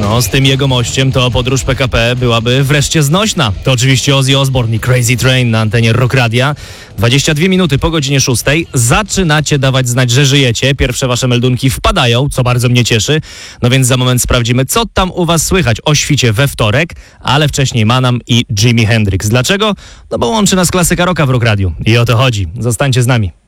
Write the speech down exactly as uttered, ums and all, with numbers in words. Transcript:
No, z tym jego mościem to podróż P K P byłaby wreszcie znośna. To oczywiście Ozzy Osbourne i Crazy Train na antenie Rock Radia. dwadzieścia dwie minuty po godzinie szóstej. Zaczynacie dawać znać, że żyjecie. Pierwsze wasze meldunki wpadają, co bardzo mnie cieszy. No więc za moment sprawdzimy, co tam u was słychać o świcie we wtorek, ale wcześniej Manam i Jimi Hendrix. Dlaczego? No bo łączy nas klasyka rocka w Rock Radiu. I o to chodzi. Zostańcie z nami.